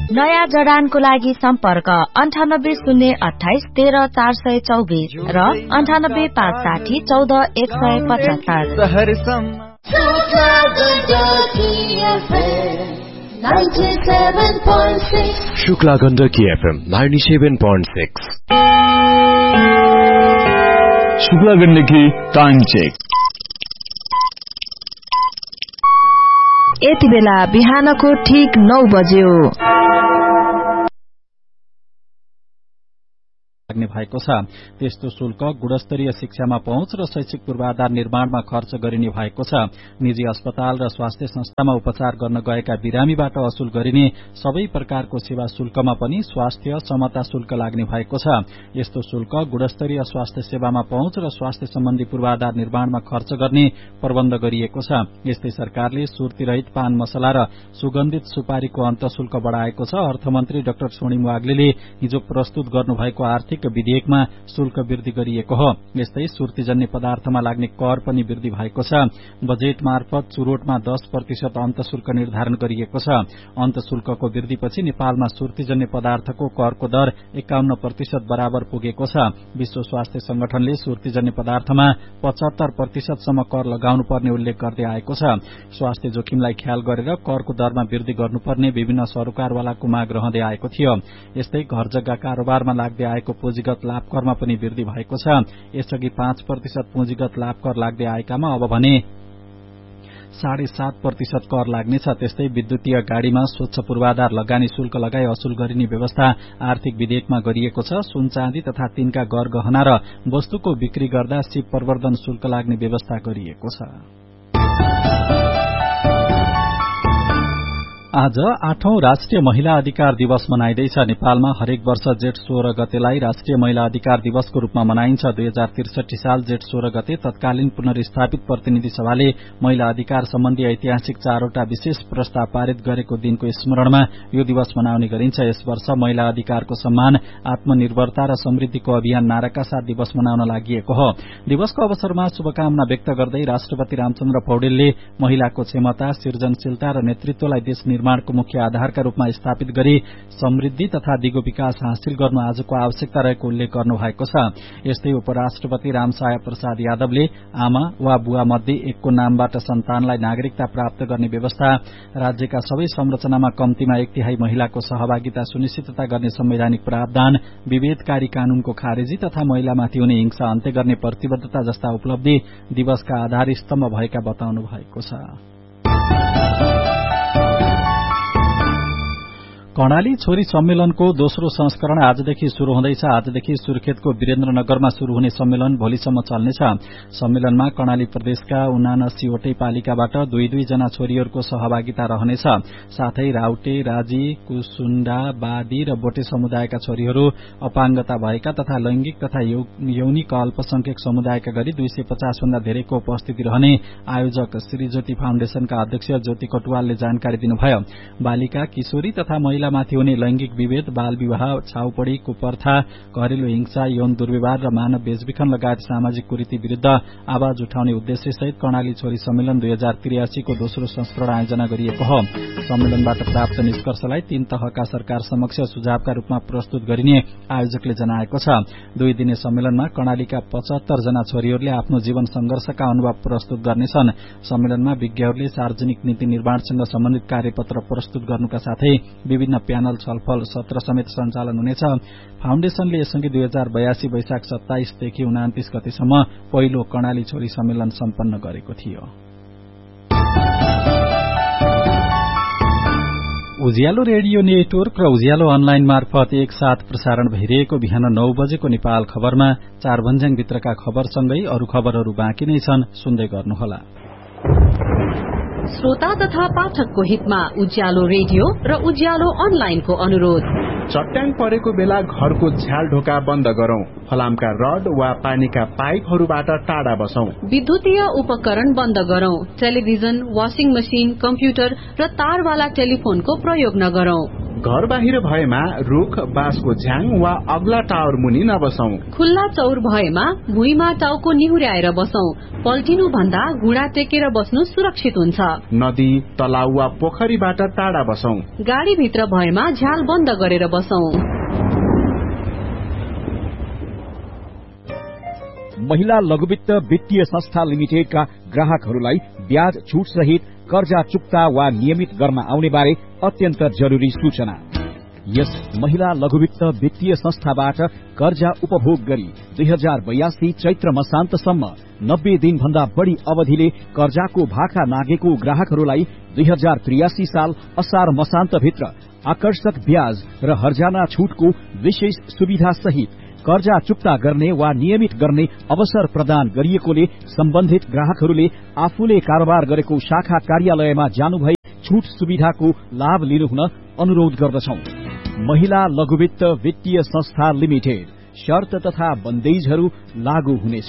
नयाँ जडानको लागि सम्पर्क 9808130424 र 9856014175। Shukla Gandaki FM 97.6। Shukla Gandaki time check. यति बेला बिहानको ठीक 9 बज्यो। लाग्ने भएको छ। त्यस्तो शुल्क गुणस्तरीय शिक्षामा पहुँच र शैक्षिक पूर्वाधार निर्माणमा खर्च गरिने भएको छ। निजी अस्पताल र स्वास्थ्य संस्थामा उपचार गर्न गएका बिरामीबाट असुल गरिने सबै प्रकारको सेवा शुल्कमा पनि स्वास्थ्य समता शुल्क लाग्ने भएको छ। यस्तो शुल्क गुणस्तरीय स्वास्थ्य सेवामा पहुँच र स्वास्थ्य सम्बन्धी पूर्वाधार निर्माणमा खर्च गर्ने प्रबन्ध गरिएको छ। यस्तै सरकारले सुर्तीरहित पान मसला र सुगन्धित सुपारीको अन्तशुल्क बढ़ाएको छ। अर्थमन्त्री डाक्टर सोनिम वाग्लेले हिजो प्रस्तुत गर्नुभएको आर्थिक विधेयकमा शुल्क वृद्धि गरिएको हो। यस्तै सुर्तीजन्य पदार्थमा लाग्ने कर पनि वृद्धि भएको छ। बजेट मार्फत चुरोटमा 10% अन्तशुल्क निर्धारण गरिएको छ। अन्तशुल्कको वृद्धिपछि नेपालमा सुर्तीजन्य पदार्थको करको दर 51% बराबर पुगेको छ। विश्व स्वास्थ्य संगठनले सुर्तीजन्य पदार्थमा 75% सम्म कर लगाउनु पर्ने उल्लेख गर्दै आएको छ। स्वास्थ्य जोखिमलाई ख्याल गरेर करको दरमा वृद्धि गर्नुपर्ने विभिन्न सरोकारवालाको माग रहँदै आएको थियो। यस्तै घर जग्गा कारोबारमा लाग्दै आएको पुँजीगत लाभ करमा पनि वृद्धि भएको छ। यसअघि 5% पुँजीगत लाभ कर लाग्दै आएकामा अब भने 7.5% कर लाग्नेछ। त्यस्तै विद्युतीय गाड़ीमा स्वच्छ पूर्वाधार लगानी शुल्क लगाई असुल गरिने व्यवस्था आर्थिक विधेयकमा गरिएको छ। सुन चाँदी तथा तिनका गरगहना र वस्तुको बिक्री गर्दा सिप प्रवर्धन शुल्क लाग्ने व्यवस्था गरिएको छ। आज 8औं राष्ट्रिय महिला अधिकार दिवस मनाइँदैछ। नेपालमा हरेक वर्ष जेठ 16 गतेलाई राष्ट्रिय महिला अधिकार दिवसको रूपमा मनाइन्छ। 2063 साल जेठ 16 गते तत्कालीन पुनर्स्थापित प्रतिनिधि सभाले महिला अधिकार सम्बन्धी ऐतिहासिक 4वटा विशेष प्रस्ताव पारित गरेको दिनको स्मरणमा यो दिवस मनाउने गरिन्छ। यस वर्ष महिला अधिकारको सम्मान, आत्मनिर्भरता र समृद्धिको अभियान नाराका साथ दिवस मनाउन लागि हो। दिवसको अवसरमा शुभकामना व्यक्त गर्दै राष्ट्रपति रामचन्द्र पौडेलले महिलाको क्षमता, सृजनशीलता र नेतृत्वलाई देश निर्माणको मुख्य आधारका रूपमा स्थापित गरी समृद्धि तथा दिगो विकास हासिल गर्नु आजको आवश्यकता रहेको उल्लेख गर्नुभएको छ। यस्तै उपराष्ट्रपति रामसाय प्रसाद यादवले आमा वा बुवा मध्ये एकको नामबाट सन्तानलाई नागरिकता प्राप्त गर्ने व्यवस्था, राज्यका सबै संरचनामा कम्तीमा 1/3 महिलाको सहभागिता सुनिश्चितता गर्ने संवैधानिक प्रावधान, विभेदकारी कानूनको खारेजी तथा महिलामाथि हुने हिंसा अन्त्य गर्ने प्रतिबद्धता जस्ता उपलब्धि दिवसका आधार स्तम्भ भएका बताउनु भएको छ। कर्णाली छोरी सम्मेलनको दोस्रो संस्करण आजदेखि शुरू हुँदैछ। आजदेखि सुर्खेतको वीरेन्द्रनगरमा शुरू हुने सम्मेलन भोलिसम्म चल्नेछ। सम्मेलनमा कर्णाली प्रदेशका 79वटै पालिकाबाट 2-2 जना छोरीहरूको सहभागिता रहनेछ। साथै राउटे, राजी, कुसुण्डा, बादी र बोटे समुदायका छोरीहरू, अपाङ्गता भएका तथा लैंगिक तथा यौनिक अल्पसंख्यक समुदायका गरी 250 भन्दा धेरैको उपस्थिति रहने आयोजक श्री ज्योति फाउन्डेशनका अध्यक्ष ज्योति कटुवालले जानकारी दिनुभयो। बालिका, किशोरी तथा महिला माथि हुने लैंगिक विभेद, बाल विवाह, छाउपड़ी, कुप्रथा, घरेलु हिंसा, यौन दुर्व्यवहार र मानव बेचबिखन लगायत सामाजिक कुरीति विरूद्ध आवाज उठाउने उद्देश्यसहित कर्णाली छोरी सम्मेलन 2083 को दोस्रो संस्करण आयोजना गरिएको हो। सम्मेलनबाट प्राप्त निष्कर्षलाई 3 तहका सरकार समक्ष सुझावका रूपमा प्रस्तुत गरिने आयोजकले जनाएको छ। 2 दिने सम्मेलनमा कर्णालीका 75 जना छोरीहरूले आफ्नो जीवन संघर्षका अनुभव प्रस्तुत गर्नेछन्। सम्मेलनमा विज्ञहरूले सार्वजनिक नीति निर्माणसँग सम्बन्धित कार्यपत्र प्रस्तुत गर्नुका साथै विभिन्न प्यानल छलफल सत्र समेत सञ्चालन हुनेछ। फाउन्डेशनले यसअघि 2082 वैशाख 27 देखि 29 गतेसम्म पहिलो कर्णाली छोरी सम्मेलन सम्पन्न गरेको थियो। उज्यालो रेडियो नेटवर्क र उज्यालो अनलाइन मार्फत एकसाथ प्रसारण भइरहेको बिहान 9 बजेको नेपाल खबरमा 4 भन्ज्याङभित्रका खबरसँगै अरू खबरहरू बाँकी नै छन्, सुन्दै गर्नुहोला। श्रोता तथा पाठकको हितमा उज्यालो रेडियो र उज्यालो अनलाइनको अनुरोध। चट्याङ परेको बेला घरको झ्याल ढोका बन्द गरौं। फलामका रड वा पानीका पाइपहरूबाट टाढा बसौं। विद्युतीय उपकरण बन्द गरौं। टेलिभिजन, वाशिङ मशिन, कम्प्युटर र तारवाला टेलिफोनको प्रयोग नगरौं। घर बाहिर भएमा रुख, बाँसको झ्याङ वा अग्ला टावर मुनि नबसौं। खुल्ला चौर भएमा भुइँमा टाउको निहुर्याएर बसौं। पल्टिनु भन्दा घुँडा टेकेर बस्नु सुरक्षित हुन्छ। नदी, तलाउ वा पोखरीबाट टाढा बसौं। गाडी भित्र भएमा झ्याल बन्द गरेर बसौं। महिला लघुवित्त वित्तीय संस्था लिमिटेडका ग्राहकहरूलाई ब्याज छुट सहित कर्जा चुक्ता वा नियमित गर्न आउने बारे अत्यन्त जरुरी सूचना। यस महिला लघुवित्त वित्तीय संस्थाबाट कर्जा उपभोग गरी 2082 चैत्र मसान्तसम्म 90 दिन भन्दा बढ़ी अवधिले कर्जाको भाका नागेको ग्राहकहरूलाई 2083 साल असार मसान्तभित्र आकर्षक ब्याज र हर्जाना छुटको विशेष सुविधा सहित कर्जा चुक्ता गर्ने वा नियमित गर्ने अवसर प्रदान गरिएकोले सम्बन्धित ग्राहकहरूले आफूले कारोबार गरेको शाखा कार्यालयमा जानुभई छुट सुविधाको लाभ लिनुहुन अनुरोध गर्दछौं। महिला लघुवित्त वित्तीय संस्था लिमिटेड। शर्त तथा बन्देजहरू लागू हुनेछ।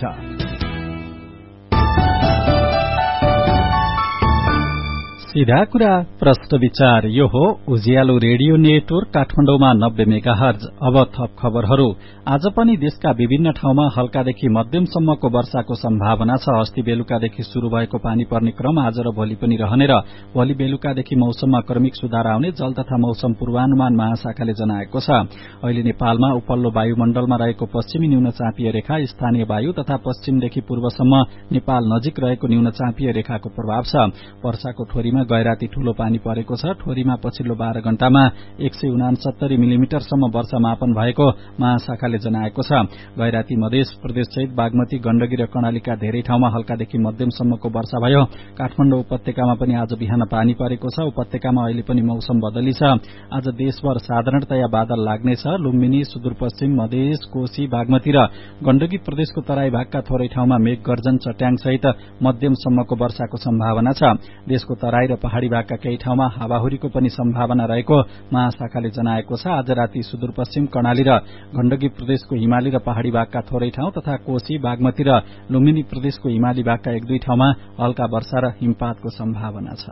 सीधा कुरा प्रश्न विचार। यो हो उज्यालो रेडियो नेटवर्क काठमाडौँमा 90 मेगाहर्ज। अब थप खबरहरू। आज पनि देशका विभिन्न ठाउँमा हल्कादेखि मध्यमसम्मको वर्षाको सम्भावना छ। अस्ति बेलुकादेखि शुरू भएको पानी पर्ने क्रम आज र भोलि पनि रहने र भोलि बेलुकादेखि मौसममा क्रमिक सुधार आउने जल तथा मौसम पूर्वानुमान महाशाखाले जनाएको छ। अहिले नेपालमा उपल्लो वायुमण्डलमा रहेको पश्चिमी न्यून चापिय रेखा, स्थानीय वायु तथा पश्चिमदेखि पूर्वसम्म नेपाल नजिक रहेको न्यून चापिय रेखाको प्रभाव छ। वर्षाको ठोरीमा गैराती ठूलो पानी परेको छ। ठोरीमा पछिल्लो 12 घण्टामा 169 मिलिमिटरसम्म वर्षा मापन भएको महाशाखाले जनाएको छ। गैराती मधेस प्रदेश सहित बागमती, गण्डकी र कर्णालीका धेरै ठाउँमा हल्कादेखि मध्यमसम्मको वर्षा भयो। काठमाडौँ उपत्यकामा पनि आज बिहान पानी परेको छ। उपत्यकामा अहिले पनि मौसम बदली छ। आज देशभर साधारणतया बादल लाग्नेछ। लुम्बिनी, सुदूरपश्चिम मधेस, कोशी, बागमती र गण्डकी प्रदेशको तराई भागका थोरै ठाउँमा मेघ गर्जन, चट्याङ सहित मध्यमसम्मको वर्षाको सम्भावना छ। देशको तराई र पहाड़ी भागका केही ठाउँमा हावाहुरीको पनि सम्भावना रहेको महाशाखाले जनाएको छ। आज राति सुदूरपश्चिम, कर्णाली र गण्डकी प्रदेशको हिमाली र पहाड़ी भागका थोरै ठाउँ तथा कोशी, बागमती र लुम्बिनी प्रदेशको हिमाली भागका 1-2 ठाउँमा हल्का वर्षा र हिमपातको सम्भावना छ।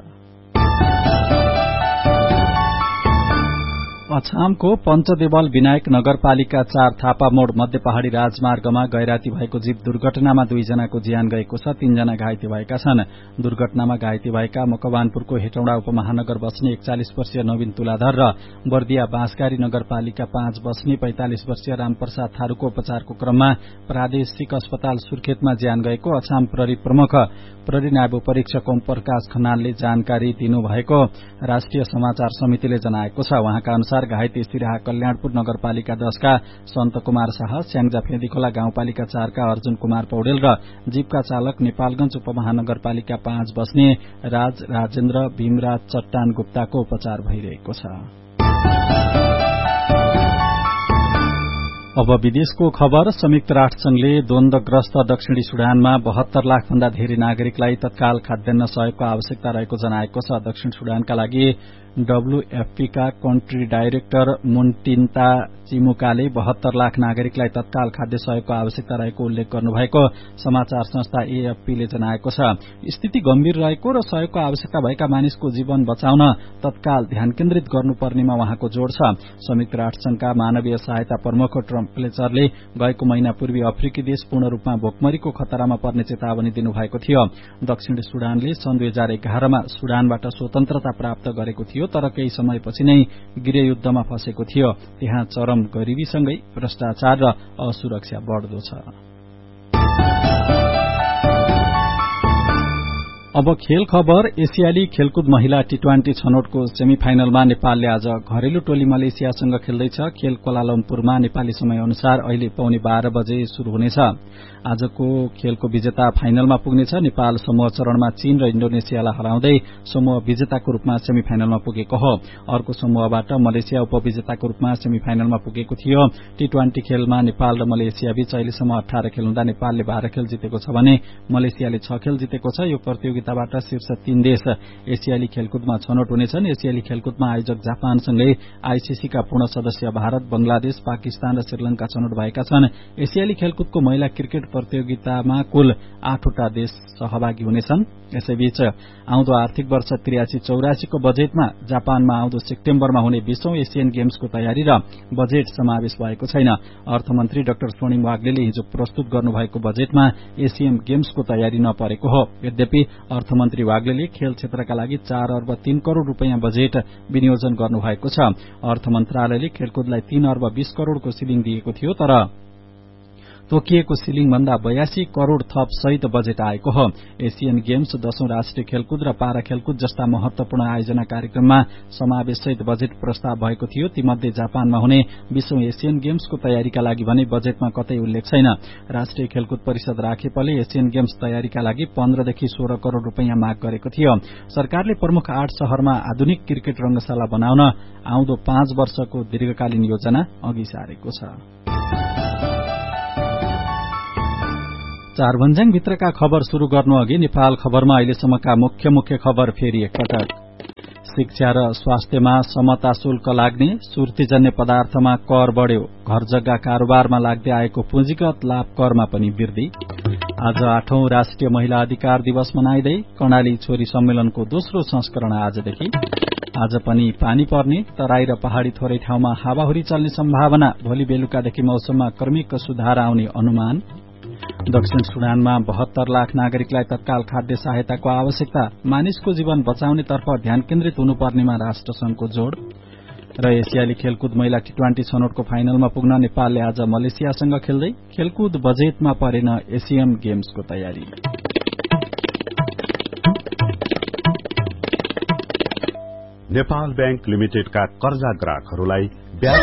अछामको पञ्चदेवल विनायक नगरपालिका 4 थापा मोड़ मध्य पहाड़ी राजमार्गमा गैराती भएको जीव दुर्घटनामा 2 जनाको ज्यान गएको छ। 3 जना घाइते भएका छन्। दुर्घटनामा घाइते भएका मकवानपुरको हेटौडा उपमहानगर बस्ने 41 वर्षीय नवीन तुलाधर र बर्दिया बाँसगारी नगरपालिका 5 बस्ने 45 वर्षीय रामप्रसाद थारूको उपचारको क्रममा प्रादेशिक अस्पताल सुर्खेतमा ज्यान गएको अछाम प्रहरी प्रमुख प्रहरी नायब परीक्षक ओम प्रकाश खनालले जानकारी दिनुभएको राष्ट्रिय समाचार समितिले जनाएको छ। उहाँका अनुसार घाइते सिराहा कल्याणपुर नगरपालिका 10 का सन्त कुमार शाह, स्याङ्जा फेदीखोला गाउँपालिका 4 का अर्जुन कुमार पौडेल र जीपका चालक नेपालगंज उपमहानगरपालिका 5 बस्ने राजेन्द्र भीमराज चट्टान गुप्ताको उपचार भइरहेको छ। अब विदेशको खबर। संयुक्त राष्ट्रसंघले द्वन्द्वग्रस्त दक्षिणी सुडानमा 72 लाख भन्दा धेरै नागरिकलाई तत्काल खाद्यान्न सहयोगको आवश्यकता रहेको जनाएको छ। दक्षिण सुडानका लागि WFP का कन्ट्री डाइरेक्टर मुन्टिन्ता चिमुकाले 72 लाख नागरिकलाई तत्काल खाद्य सहयोगको आवश्यकता रहेको उल्लेख गर्नुभएको समाचार संस्था AFP ले जनाएको छ। स्थिति गम्भीर रहेको र सहयोगको आवश्यकता भएका मानिसको जीवन बचाउन तत्काल ध्यान केन्द्रित गर्नुपर्नेमा उहाँको जोड़ छ। संयुक्त राष्ट्रसंघका मानवीय सहायता प्रमुख ट्रम्प फ्लेचरले गएको महिना पूर्वी अफ्रिकी देश पूर्ण रूपमा भोकमरीको खतरामा पर्ने चेतावनी दिनुभएको थियो। दक्षिण सुडानले सन् 2011 मा सुडानबाट स्वतन्त्रता प्राप्त गरेको थियो, तर केही समयपछि नै गृहयुद्धमा फँसेको थियो। त्यहाँ चरम गरिबीसँगै भ्रष्टाचार र असुरक्षा बढ्दो छ। अब खेल खबर। एसियाली खेलकुद महिला T20 छनौटको सेमिफाइनलमा नेपालले आज घरेलु टोली मलेसियासँग खेल्दैछ। खेल कोलालम्पुरमा नेपाली समय अनुसार अहिले पौने 12 बजे शुरू हुनेछ। आजको खेलको विजेता फाइनलमा पुग्नेछ। नेपाल समूह चरणमा चीन र इन्डोनेसियालाई हराउँदै समूह विजेताको रूपमा सेमिफाइनलमा पुगेको हो। अर्को समूहबाट मलेसिया उपविजेताको रूपमा सेमिफाइनलमा पुगेको थियो। T20 खेलमा नेपाल र मलेसिया बीच अहिलेसम्म 18 खेल हुँदा नेपालले 12 खेल जितेको छ भने मलेसियाले 6 खेल जितेको छ। यो प्रतियोगिता प्रतियोगिताबाट शीर्ष 3 देश एसियाली खेलकुदमा छनौट हुनेछन्। एसियाली खेलकुदमा आयोजक जापानसँगै आईसीसीका पूर्ण सदस्य भारत, बंगलादेश, पाकिस्तान र श्रीलंका छनौट भएका छन्। एसियाली खेलकुदको महिला क्रिकेट प्रतियोगितामा कुल 8वटा देश सहभागी हुनेछन्। यसैबीच आउँदो आर्थिक वर्ष 83-84 को बजेटमा जापानमा आउँदो सेप्टेम्बरमा हुने 20औं एसियन गेम्सको तयारी र बजेट समावेश भएको छैन। अर्थमन्त्री डाक्टर स्वर्णिम वाग्लेले हिजो प्रस्तुत गर्नुभएको बजेटमा एसियन गेम्सको तयारी नपरेको हो। यद्यपि अर्थमन्त्री वाग्लेले खेल क्षेत्रका लागि 4 अर्ब 3 करोड़ रूपियाँ बजेट विनियोजन गर्नुभएको छ। अर्थ मन्त्रालयले खेलकुदलाई 3 अर्ब 20 करोड़को सिलिङ दिएको थियो, तर तोकिएको सिलिङ भन्दा 82 करोड़ थप सहित बजेट आएको हो। एसियन गेम्स 10औं राष्ट्रिय खेलकुद र पारा खेलकुद जस्ता महत्वपूर्ण आयोजना कार्यक्रममा समावेश सहित बजेट प्रस्ताव भएको थियो। तीमध्ये जापानमा हुने 20औं एसियन गेम्सको तयारीका लागि भने बजेटमा कतै उल्लेख छैन। राष्ट्रिय खेलकुद परिषद राखेपले एसियन गेम्स तयारीका लागि 15 देखि 16 करोड़ रूपियाँ माग गरेको थियो। सरकारले प्रमुख 8 शहरमा आधुनिक क्रिकेट रंगशाला बनाउन आउँदो 5 वर्षको दीर्घकालीन योजना अघि सारेको छ। चारभन्ज्याङ भित्रका खबर शुरू गर्नु अघि नेपाल खबरमा अहिलेसम्मका मुख्य खबर फेरि एकपटक। शिक्षा र स्वास्थ्यमा समता शुल्क लाग्ने, सुर्तीजन्य पदार्थमा कर बढ्यो, घर जग्गा कारोबारमा लाग्दै आएको पुँजीगत लाभ करमा पनि वृद्धि। आज 8औं राष्ट्रिय महिला अधिकार दिवस मनाइदै कर्णाली छोरी सम्मेलनको दोस्रो संस्करण आजदेखि। आज पनि पानी पर्ने, तराई र पहाड़ी थोरै ठाउँमा हावाहुरी चल्ने सम्भावना। भोलि बेलुकादेखि मौसममा क्रमिक सुधार आउने अनुमान। दक्षिण सुडानमा 72 लाख नागरिकलाई तत्काल खाद्य सहायताको आवश्यकता, मानिसको जीवन बचाउनेतर्फ ध्यान केन्द्रित हुनुपर्नेमा राष्ट्रसंघको जोड़। र एसियाली खेलकुद महिला टी20 छनौटको फाइनलमा पुग्न नेपालले आज मलेसियासँग खेल्दै खेलकुद बजेटमा परेन एसियन गेम्सको तयारी। नेपाल बैंक लिमिटेडका कर्जा ग्राहकहरूलाई ब्याज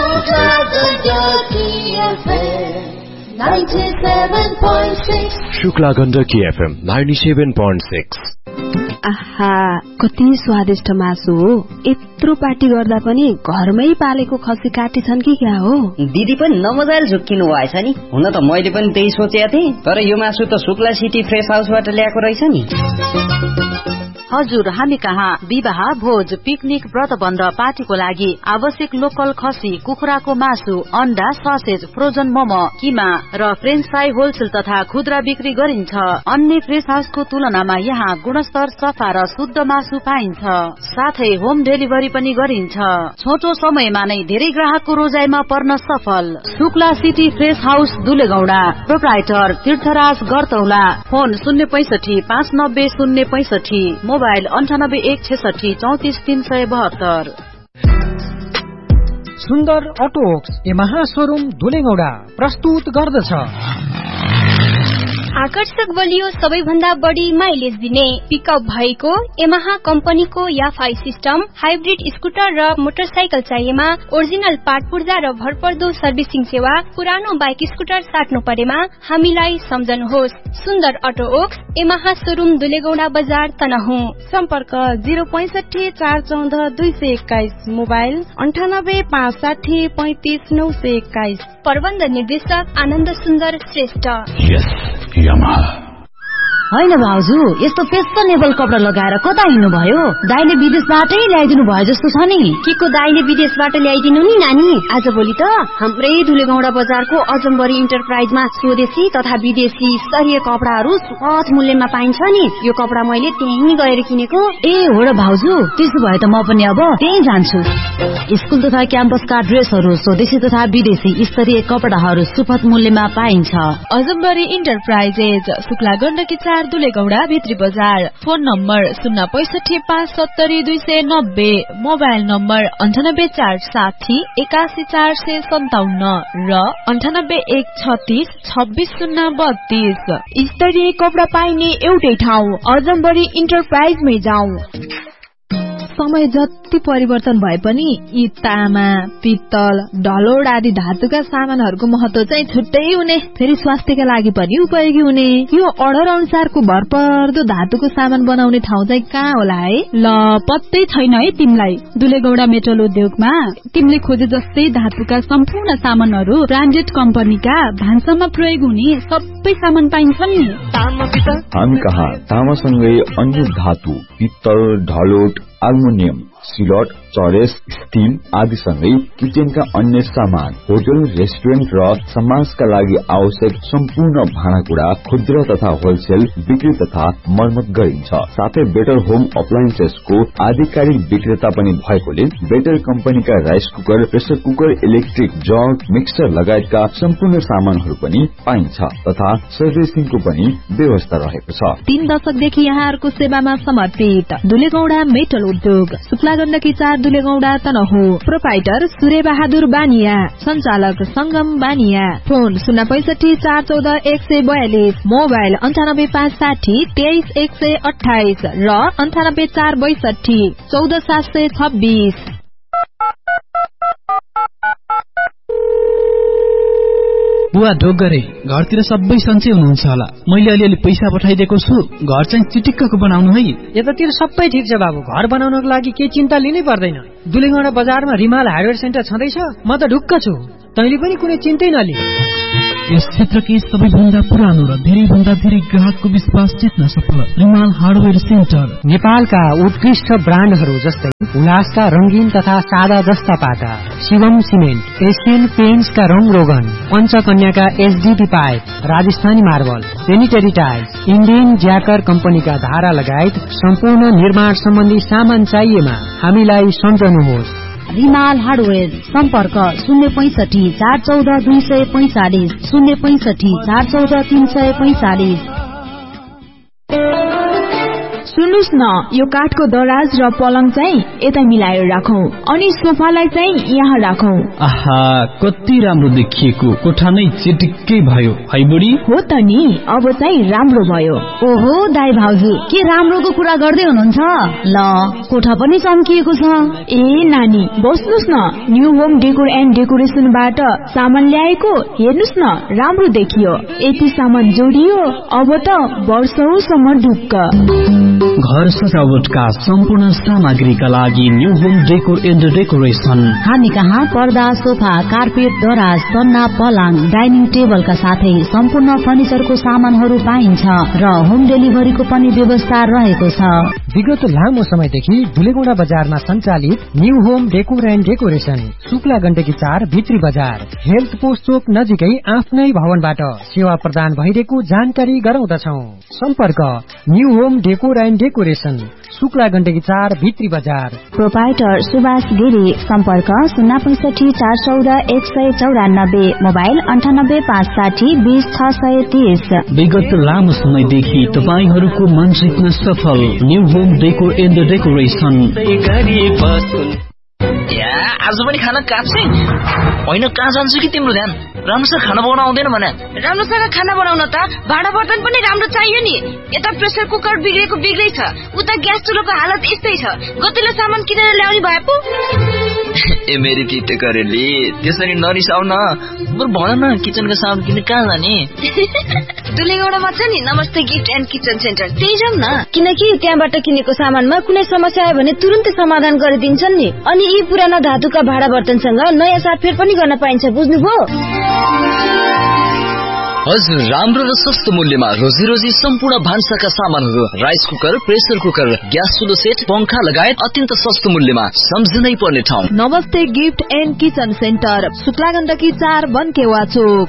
शुक्ला गण्डकी एफएम 97.6। आहा, कति स्वादिष्ट मासु हो। यत्रो पार्टी गर्दा पनि घरमै पालेको खसी काटेछन् कि क्या हो? दिदी पनि नमजाले झुक्किनु भएछ नि। हुन त मैले पनि त्यही सोचेको थिएँ, तर यो मासु त शुक्ला सिटी फ्रेश हाउसबाट ल्याएको रहेछ नि। हजुर, हामी कहाँ विवाह, भोज, पिकनिक, व्रतबन्ध, पार्टीको लागि आवश्यक लोकल खसी, कुखुराको मासु, अण्डा, ससेज, फ्रोजन मोमो, किमा र फ्रेन्च फ्राई होलसेल तथा खुद्रा बिक्री गरिन्छ। अन्य फ्रेश हाउसको तुलनामा यहाँ गुणस्तर, सफा र शुद्ध मासु पाइन्छ। साथै होम डेलिभरी पनि गरिन्छ। छोटो समयमा नै धेरै ग्राहकको रोजाइमा पर्न सफल। Shukla city fresh house दुलेगौडा, proprietor तीर्थराज गरतौला। Phone 065 590 065, mobile 98 166 34 372। सुन्दर अटोक्स यमहा शोरूम दुलेगौडा प्रस्तुत गर्दछ आकर्षक बलियो, सबैभन्दा बढी माइलेज दिने पिकअप भएको यमहा कम्पनीको याफाई सिस्टम, हाइब्रिड स्कुटर र मोटरसाइकल चाहिएमा ओरिजिनल पार्ट पुर्जा र भरपर्दो सर्भिसिङ सेवा। पुरानो बाइक स्कुटर साट्नु परेमा हामीलाई सम्झनुहोस्। सुन्दर अटो ओक्स यमहा शोरूम दुलेगौडा बजार तनहुँ। सम्पर्क 065 414 221, मोबाइल 98 560 35 921। प्रबन्ध निर्देशक आनन्द सुन्दर श्रेष्ठ। होइन भाउजू, यस्तो फेसनेबल कपडा लगाएर कता हिँड्नुभयो? दाइले विदेशबाटै ल्याइदिनु भयो जस्तो छ नि। के को दाइले विदेशबाट ल्याइदिनु नि नानी? आज भोलि त हाम्रै दुलेगौडा बजारको अजम्बरी इन्टरप्राइजमा स्वदेशी तथा विदेशी स्तरीय कपडाहरू सुपथ मूल्यमा पाइन्छ नि। यो कपडा मैले त्यहीँ गएर किनेको। ए हो र भाउजू, त्यसो भए त म पनि अब त्यही जान्छु। स्कुल तथा क्याम्पसका ड्रेसहरू, स्वदेशी तथा विदेशी स्तरीय कपडाहरू सुपथ मूल्यमा पाइन्छ। अजम्बरी इन्टरप्राइजेज, शुक्ला गण्डकी 4 दुलेगौडा भित्री बजार। फोन नम्बर 065 570 290, मोबाइल नम्बर 98 460 81 457 र 98 136 26 032। स्तरीय कपडा पाइने एउटै ठाउँ अजम्बरी इन्टरप्राइजमै जाऊ। समय जति परिवर्तन भए पनि यी तामा, पित्तल, ढलोड आदि धातुका सामानहरूको महत्व चाहिँ छुट्टै हुने, फेरि स्वास्थ्यका लागि पनि उपयोगी हुने। यो अर्डर अनुसारको भरपर्दो धातुको सामान बनाउने ठाउँ चाहिँ कहाँ होला है? ल पत्तै छैन है तिमीलाई। दुलेगौडा मेटल उद्योगमा तिमीले खोजे जस्तै धातुका सम्पूर्ण सामानहरू ब्रान्डेड कम्पनीका भान्सामा प्रयोग हुने सबै सामान पाइन्छन् नि। हामी कहाँ तामासँगै अन्य धातु, पित्तल, ढलोट, एल्युमिनियम, सिलट, चरेस, स्टील आदिसँगै किचनका अन्य सामान, होटल, रेस्टुरेन्ट र समाजका लागि आवश्यक सम्पूर्ण भाँडाकुँडा खुद्रा तथा होलसेल बिक्री तथा मर्मत गरिन्छ। साथै बेटर होम अप्लायन्सेसको आधिकारिक विक्रेता पनि भएकोले बेटर कम्पनीका rice cooker, pressure cooker, electric jug, mixer लगायतका सम्पूर्ण सामानहरू पनि पाइन्छ तथा सर्भिसिङको पनि व्यवस्था रहेको छ। 3 दशकदेखि यहाँहरूको सेवामा समर्पित दुलेगौडा मेटल उद्योग, शुक्ला गण्डकी 4 दुलेगौडा तनहु। प्रोपाइटर सूर्य बहादुर बानिया, संचालक संगम बानिया। फोन 065 414 142, मोबाइल 98560 23128 र 98462 14726। बुवा ढोक गरे, घरतिर सबै सन्चै हुनुहुन्छ होला। मैले अलिअलि पैसा पठाइदिएको छु, घर चाहिँ चिटिक्कको बनाउनु है। यतातिर सबै ठिक छ बाबु, घर बनाउनको लागि के चिन्ता लिनै पर्दैन। दुलेगौडा बजारमा रिमाल हार्डवेयर सेन्टर छँदैछ, म त ढुक्क छु। तैँले पनि कुनै चिन्तै नलि। यस क्षेत्रकै सबैभन्दा पुरानो र धेरै भन्दा धेरै ग्राहकको विश्वास जित्न सफल रिमाल हार्डवेयर सेन्टर। नेपालका उत्कृष्ट ब्रान्डहरू जस्तै उल्लासका रंगीन तथा सादा जस्ता पाटा, शिवम सिमेन्ट, एशियन पेन्ट्सका रंग रोगन, पञ्चकन्याका SDP pipe, Rajasthani marble, sanitary tiles, Indian ज्याकर कम्पनीका धारा लगायत सम्पूर्ण निर्माण सम्बन्धी सामान चाहिएमा हामीलाई सम्झनुहोस्। रिमाल हार्डवेयर, सम्पर्क 065 414 245, 065 414 345। सुन्नुस् न, यो काठको दराज र पलङ चाहिँ यता मिलाएर राखौं अनि सोफालाई चाहिँ यहाँ राखौं। आहा, कति राम्रो देखिएको, कोठा नै चिटिक्कै भयो है बुढी। हो त नि, अब चाहिँ राम्रो भयो। ओहो दाइ भाउजू, के राम्रोको कुरा गर्दै हुनुहुन्छ? ल कोठा पनि चम्किएको छ। ए नानी बस्नुस् न, न्यू होम डेकोर एन्ड डेकोरेसनबाट सामान ल्याएको, हेर्नुस् न राम्रो देखियो। यति सामान जोडियो, अब त वर्षौसम्म ढुक्क। घर सजावटका सम्पूर्ण सामग्रीका लागि new home decor and decoration. हामी कहाँ पर्दा, सोफा, कार्पेट, दराज, सन्ना, पलङ, डाइनिङ टेबलका साथै सम्पूर्ण फर्निचरको सामानहरू पाइन्छ र होम डेलिभरीको पनि व्यवस्था रहेको छ। विगत लामो समयदेखि दुलेगौडा बजारमा सञ्चालित new home decor and decoration, Shukla Gandaki 4 भित्री बजार, हेल्थ पोस्ट चोक नजिकै आफ्नै भवनबाट सेवा प्रदान भइरहेको जानकारी गराउँदछौ। सम्पर्क new home decor and decoration, Shukla Gandaki 4 भित्री बजार। प्रोपाइटर सुभाष गिरी, सम्पर्क 065 414 194, मोबाइल 98 560 20 630। विगत लामो समयदेखि तपाईहरूको मन जित्न सफल new home decor and decoration. आज पनि खाना काप्छे होइन, कहाँ जान्छु कि तिम्रो ध्यान? राम्रोसँग खाना बनाउन आउँदैन भने? राम्रोसँग खाना बनाउन त भाँडा बर्तन पनि राम्रो चाहियो नि। यता प्रेसर कुकर बिग्रेको बिग्रै छ, उता ग्यास चुलोको हालत यस्तै छ। गतिलो सामान किनेर ल्याउने भए पो। ए मेरी तिते करेली, त्यसरी नरिसाउ न। बरु भन न, किचनका सामान किन्न कहाँ जाने? दुलेगौडामा छ नि नमस्ते गिफ्ट एन्ड किचन सेन्टर, त्यही जाउँ न। किनकि त्यहाँबाट किनेको सामानमा कुनै समस्या आयो भने तुरुन्तै समाधान गरिदिन्छन् नि। अनि यी पुराना धातुका भाँडा बर्तनसँग नयाँ साटफेर पनि गर्न पाइन्छ, बुझ्नुभयो? हजुर, राम्रो र सस्तो मूल्यमा रोजी रोजी सम्पूर्ण भान्साका सामानहरू, rice cooker, pressure cooker, gas चुलो set, पंखा लगायत अत्यन्त सस्तो मूल्यमा सम्झनै पर्ने ठाउँ नमस्ते gift and kitchen centre, Shukla Gandaki 4 बनकेवा चोक।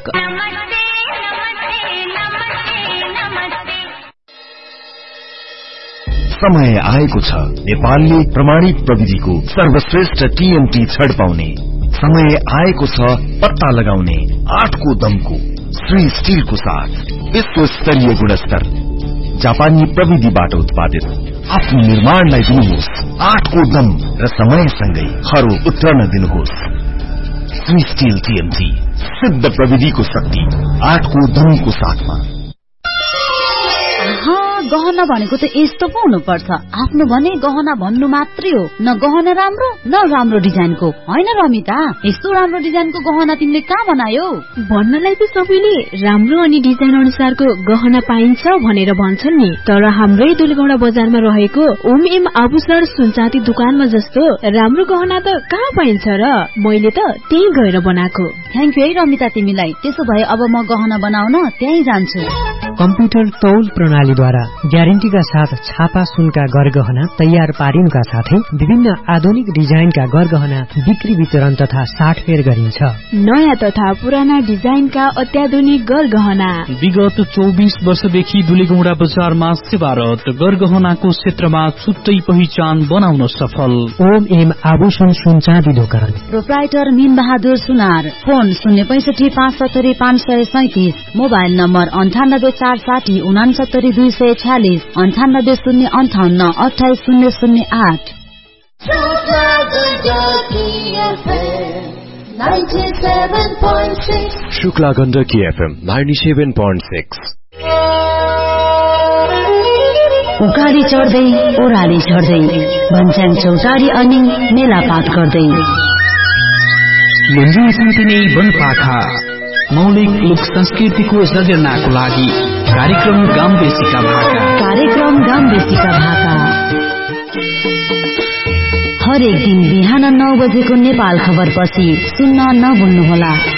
समय आएको छ नेपालले प्रमाणित प्रविधिको सर्वश्रेष्ठ टीएमटी छड पाउने। समय आएको छ पत्ता लगाउने 8 को दमको श्री स्टीलको साथ विश्व स्तरीय गुणस्तर जापानी प्रविधिबाट उत्पादित आफ्नो निर्माणलाई दिनुहोस् 8 को दम र समयसँगै खरो उत्रन दिनुहोस्। श्री स्टील टीएमटी, सिद्ध प्रविधिको शक्ति 8 को दमको साथमा। गहना भनेको त यस्तो पो हुनुपर्छ। आफ्नो भने गहना भन्नु मात्रै हो, न गहना राम्रो न राम्रो डिजाइनको। होइन रमिता, यस्तो राम्रो डिजाइनको गहना तिमीले कहाँ बनायो? भन्नलाई त सबैले राम्रो अनि डिजाइन अनुसारको गहना पाइन्छ भनेर भन्छन् नि, तर हाम्रै दुलेगौडा बजारमा रहेको ओम एम आभूषण सुनचाँदी दुकानमा जस्तो राम्रो गहना त कहाँ पाइन्छ र? मैले त त्यही गएर बनाएको। थ्याङ्क यू है रमिता तिमीलाई। त्यसो भए अब म गहना बनाउन त्यही जान्छु। कम्प्युटर तौल प्रणालीद्वारा ग्यारेन्टीका साथ छापा सुनका गरगहना तयार पारिनुका साथै विभिन्न आधुनिक डिजाइनका गरगहना बिक्री वितरण तथा साटफेर गरिन्छ। नयाँ तथा पुराना डिजाइनका अत्याधुनिक गरगहना विगत 24 वर्षदेखि दुलेगौडा बजारमा सेवारत, गरगहनाको क्षेत्रमा छुट्टै पहिचान बनाउन सफल। ओम एम आभूषण सुनचाँदी दोकान, प्रोप्राइटर मीन बहादुर सुनार। Phone 065 570 537, mobile number 98 460 69 246, 98 058 28 008। Shukla Gandaki FM 97.6। उकाली चढ्दै ओह्राली चढ्दै भन्छन् चौतारी अनि मेलापात गर्दै मन्दिर शान्तिने वनपाखा मौलिक लोक संस्कृतिको सृजनाको लागि कार्यक्रम गाउँबेसीका भाका। हरेक दिन बिहान 9 बजेको नेपाल खबर पछि सुन्न नभुल्नुहोला।